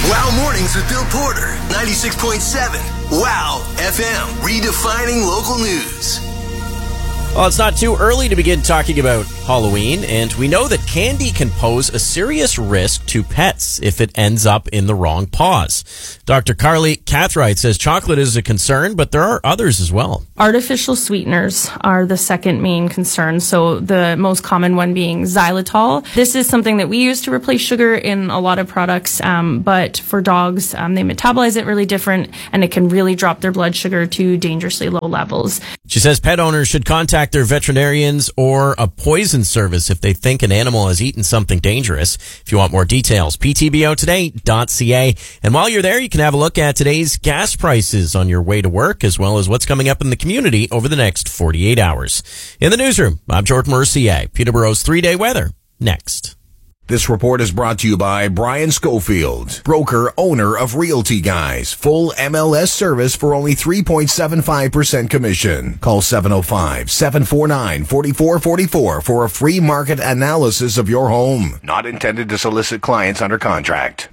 Wow Mornings with Bill Porter, 96.7. Wow FM, redefining local news. Well, it's not too early to begin talking about Halloween, and we know that candy can pose a serious risk to pets if it ends up in the wrong paws. Dr. Carly Cathright says chocolate is a concern, but there are others as well. Artificial sweeteners are the second main concern, so the most common one being xylitol. This is something that we use to replace sugar in a lot of products, but for dogs, they metabolize it really different, and it can really drop their blood sugar to dangerously low levels. She says pet owners should contact their veterinarians or a poison service if they think an animal has eaten something dangerous. If you want more details, ptbotoday.ca. And while you're there, you can have a look at today's gas prices on your way to work, as well as what's coming up in the community over the next 48 hours. In the newsroom, I'm Jordan Mercier. Peterborough's 3-day weather next. This report is brought to you by Brian Schofield, broker, owner of Realty Guys. Full MLS service for only 3.75% commission. Call 705-749-4444 for a free market analysis of your home. Not intended to solicit clients under contract.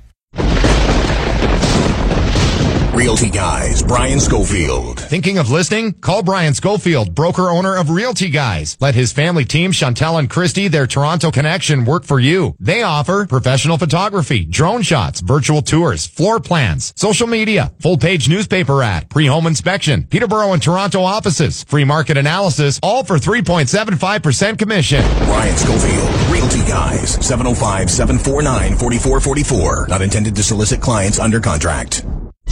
Realty Guys, Brian Schofield. Thinking of listing? Call Brian Schofield, broker owner of Realty Guys. Let his family team, Chantel and Christy, their Toronto connection, work for you. They offer professional photography, drone shots, virtual tours, floor plans, social media, full-page newspaper ad, pre-home inspection, Peterborough and Toronto offices, free market analysis, all for 3.75% commission. Brian Schofield, Realty Guys, 705-749-4444. Not intended to solicit clients under contract.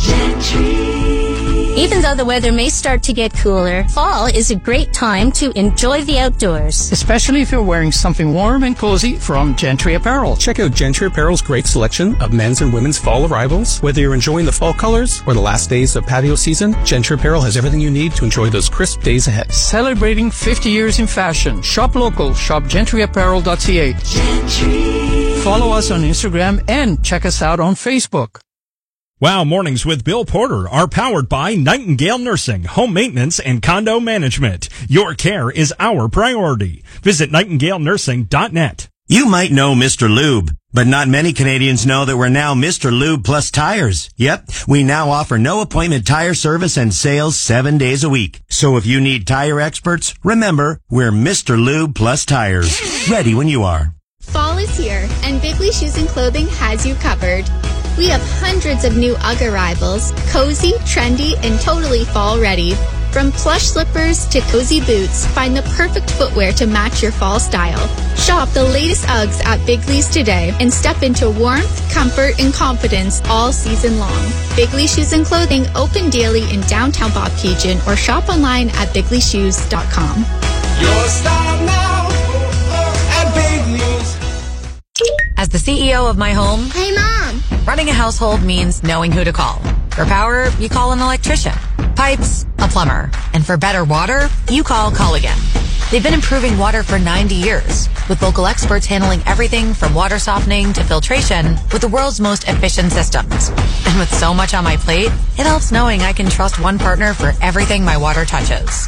Even though the weather may start to get cooler, fall is a great time to enjoy the outdoors. Especially if you're wearing something warm and cozy from Gentry Apparel. Check out Gentry Apparel's great selection of men's and women's fall arrivals. Whether you're enjoying the fall colors or the last days of patio season, Gentry Apparel has everything you need to enjoy those crisp days ahead. Celebrating 50 years in fashion. Shop local. Shop gentryapparel.ca. Gentry. Follow us on Instagram and check us out on Facebook. Wow Mornings with Bill Porter are powered by Nightingale Nursing, Home Maintenance, and Condo Management. Your care is our priority. Visit nightingalenursing.net. You might know Mr. Lube, but not many Canadians know that we're now Mr. Lube Plus Tires. Yep, we now offer no appointment tire service and sales 7 days a week. So if you need tire experts, remember, we're Mr. Lube Plus Tires. Ready when you are. Fall is here, and Bigley Shoes and Clothing has you covered. We have hundreds of new UGG arrivals, cozy, trendy, and totally fall ready. From plush slippers to cozy boots, find the perfect footwear to match your fall style. Shop the latest UGGs at Bigley's today and step into warmth, comfort, and confidence all season long. Bigley Shoes and Clothing open daily in downtown Bobcaygeon or shop online at bigleyshoes.com. Your style now at Bigley's. As the CEO of my home, Hey, Mom! Running a household means knowing who to call. For power, you call an electrician. Pipes, a plumber. And for better water, you call Culligan. They've been improving water for 90 years, with local experts handling everything from water softening to filtration with the world's most efficient systems. And with so much on my plate, it helps knowing I can trust one partner for everything my water touches.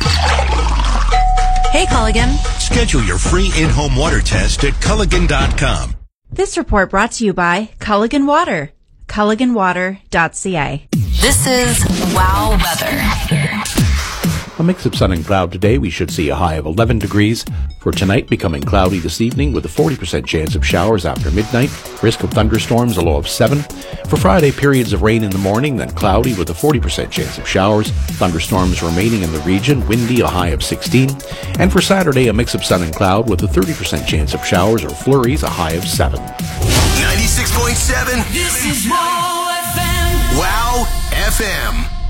Hey, Culligan. Schedule your free in-home water test at Culligan.com. This report brought to you by Culligan Water. CulliganWater.ca. This is Wow Weather. A mix of sun and cloud today. We should see a high of 11 degrees. For tonight, becoming cloudy this evening with a 40% chance of showers after midnight. Risk of thunderstorms, a low of 7. For Friday, periods of rain in the morning, then cloudy with a 40% chance of showers. Thunderstorms remaining in the region, windy, a high of 16. And for Saturday, a mix of sun and cloud with a 30% chance of showers or flurries, a high of 7. 96.7. This is Wow FM. Wow FM.